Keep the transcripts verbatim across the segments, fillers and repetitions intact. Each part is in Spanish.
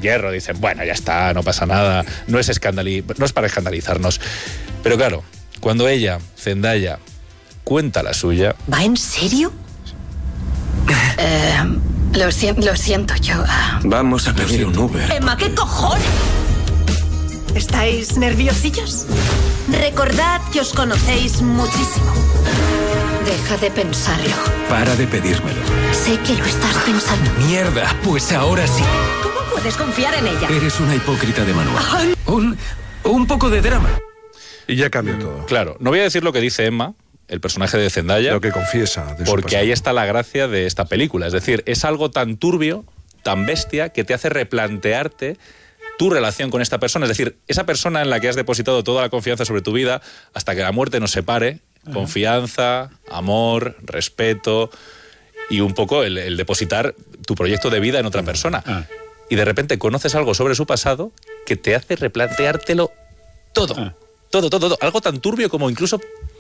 hierro, dicen, bueno, ya está, no pasa nada, no es, escandali- no es para escandalizarnos. Pero claro, cuando ella, Zendaya, cuenta la suya... ¿Va en serio? Eh, lo, si- lo siento, yo... ah. Vamos a pedir un Uber. Emma, ¿qué cojones? ¿Estáis nerviosillos? Recordad que os conocéis muchísimo. Deja de pensarlo. Para de pedírmelo. Sé que lo estás pensando. Mierda, pues ahora sí. ¿Cómo puedes confiar en ella? Eres una hipócrita de manual. Un, un poco de drama. Y ya cambió todo. Claro, no voy a decir lo que dice Emma, el personaje de Zendaya, Lo que confiesa de su porque pasado. ahí está la gracia de esta película. Es decir, es algo tan turbio, tan bestia, que te hace replantearte tu relación con esta persona. Es decir, esa persona en la que has depositado toda la confianza sobre tu vida hasta que la muerte nos separe. Confianza, amor, respeto y un poco el, el depositar tu proyecto de vida en otra persona. Ah. Y de repente conoces algo sobre su pasado que te hace replanteártelo todo. Ah. Todo, todo, todo. Algo tan turbio como incluso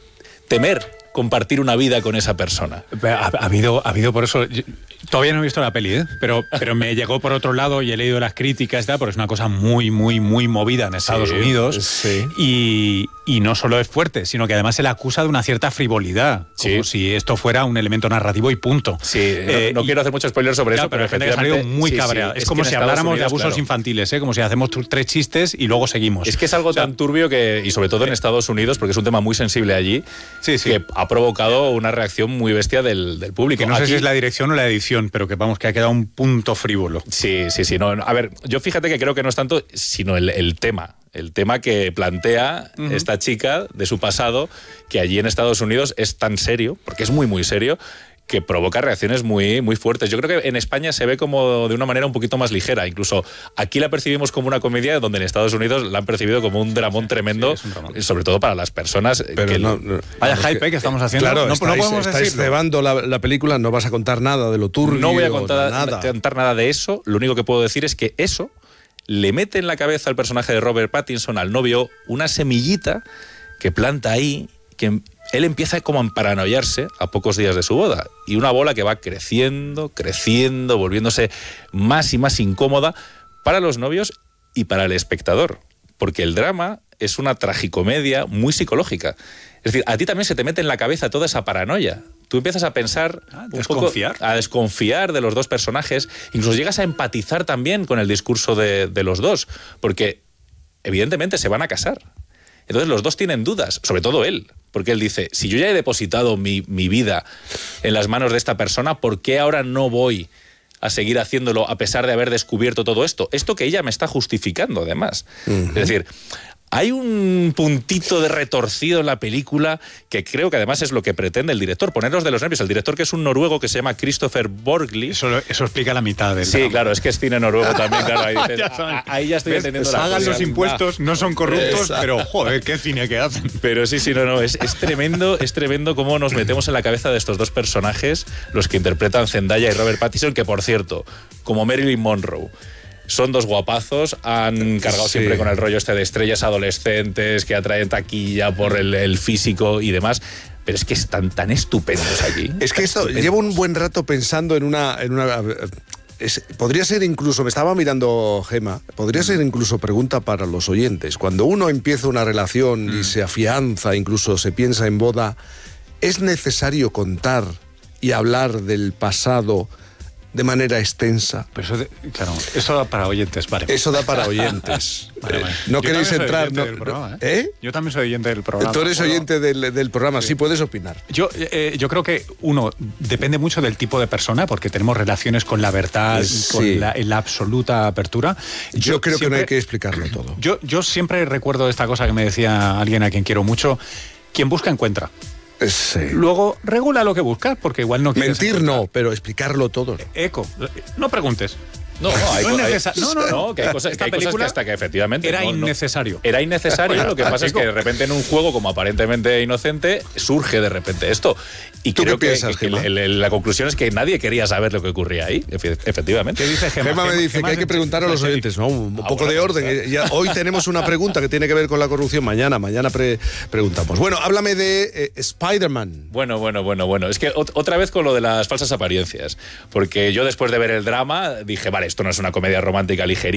temer compartir una vida con esa persona. Ha, ha habido, ha habido por eso... yo- todavía no he visto la peli, ¿eh? pero, pero me llegó por otro lado y he leído las críticas y tal, porque es una cosa muy, muy, muy movida en Estados Sí, Unidos. sí. Y, y no solo es fuerte, sino que además se le acusa de una cierta frivolidad. Como Sí. si esto fuera un elemento narrativo y punto. Sí, Eh, no, no y- quiero hacer mucho spoiler sobre Claro, eso, pero pero hay gente que ha salido efectivamente- muy sí, sí, cabreada. es, que como en si Estados habláramos Unidos, de abusos claro. infantiles, ¿eh? Como si hacemos tu- tres chistes y luego seguimos. Es que es algo O sea, tan turbio que, y sobre todo en Estados Unidos, porque es un tema muy sensible allí, Sí, sí. que ha provocado una reacción muy bestia del, del público. que no sé Aquí- si es la dirección o la edición, pero que vamos, que ha quedado un punto frívolo. Sí, sí, sí. No, a ver, yo fíjate que creo que no es tanto, sino el, el tema. El tema que plantea Ujú. esta chica de su pasado, que allí en Estados Unidos es tan serio, porque es muy, muy serio, que provoca reacciones muy, muy fuertes. Yo creo que en España se ve como de una manera un poquito más ligera. Incluso aquí la percibimos como una comedia, donde en Estados Unidos la han percibido como un dramón tremendo, es un dramón. sobre todo para las personas. Pero que no, no- Vaya vamos, hype, ¿eh? que estamos haciendo. Claro, no, no estáis, podemos estáis decirlo. cebando la, la película, no vas a contar nada de lo turbio. No voy a contar nada. contar nada de eso. Lo único que puedo decir es que eso le mete en la cabeza al personaje de Robert Pattinson, al novio, una semillita que planta ahí, que él empieza como a emparanoiarse a pocos días de su boda. Y una bola que va creciendo, creciendo, volviéndose más y más incómoda para los novios y para el espectador. Porque el drama es una tragicomedia muy psicológica. Es decir, a ti también se te mete en la cabeza toda esa paranoia. Tú empiezas a pensar, Ah, un poco, desconfiar. a desconfiar de los dos personajes. Incluso llegas a empatizar también con el discurso de, de los dos. Porque evidentemente se van a casar. Entonces los dos tienen dudas, sobre todo él. Porque él dice, si yo ya he depositado mi, mi vida en las manos de esta persona, ¿por qué ahora no voy a seguir haciéndolo a pesar de haber descubierto todo esto? Esto que ella me está justificando, además. Uh-huh. Es decir, hay un puntito de retorcido en la película que creo que además es lo que pretende el director, ponerlos de los nervios. El director, que es un noruego que se llama Christopher Borgli. Eso, eso explica la mitad del Sí, drama. claro, es que es cine noruego también, claro. Ahí, dices, Ya a- ahí ya estoy ¿Ves? entendiendo la Hagan cosa. los impuestos, no son corruptos, Exacto. pero joder, qué cine que hacen. Pero sí, sí, no, no, es, es tremendo, es tremendo cómo nos metemos en la cabeza de estos dos personajes, los que interpretan Zendaya y Robert Pattinson, que por cierto, como Marilyn Monroe, son dos guapazos, han cargado Sí. siempre con el rollo este de estrellas adolescentes que atraen taquilla por el, el físico y demás, pero es que están tan estupendos aquí. Es que esto, Estupendos. llevo un buen rato pensando en una... En una es- podría ser incluso, me estaba mirando Gema, podría ser incluso pregunta para los oyentes. Cuando uno empieza una relación y se afianza, incluso se piensa en boda, ¿es necesario contar y hablar del pasado de manera extensa? Pero eso, de- claro, eso da para oyentes, vale. Eso da para oyentes. Vale, vale. Eh, no Yo queréis también soy entrar... oyente No, del programa, no- ¿eh? ¿Eh? Yo también soy oyente del programa. Tú eres ¿Puedo? oyente del, del programa, sí. sí puedes opinar. Yo, eh, yo creo que, uno, depende mucho del tipo de persona, porque tenemos relaciones con la verdad y Sí. con la, en la absoluta apertura. Yo, creo que no siempre- hay que explicarlo todo. Yo, yo siempre recuerdo esta cosa que me decía alguien a quien quiero mucho: quien busca, encuentra. Sí. Luego, regula lo que buscas, porque igual no quieres Mentir encontrar. no, pero explicarlo todo. Eco, no preguntes. No, no, hay, No es hay- necesa- no, no, no. que hay cosas, Esta que, hay cosas película que hasta que efectivamente era no, no. innecesario. Era innecesario, lo que pasa es que Chico. de repente en un juego como aparentemente inocente surge de repente esto. Y ¿Tú creo qué que, piensas, que Gemma? el- el- la conclusión es que nadie quería saber lo que ocurría ahí, efe- efectivamente. ¿Qué dice Gemma? Gemma me Gemma- dice Gemma que hay que es- preguntar a los sí. oyentes, ¿no? Un Ah, poco bueno, de orden. pues, Eh, ya- hoy tenemos una pregunta que tiene que ver con la corrupción. Mañana, mañana pre- preguntamos. Bueno, háblame de eh, Spider-Man. Bueno, bueno, bueno, bueno. Es que ot- otra vez con lo de las falsas apariencias. Porque yo después de ver el drama dije, vale, esto no es una comedia romántica ligerita.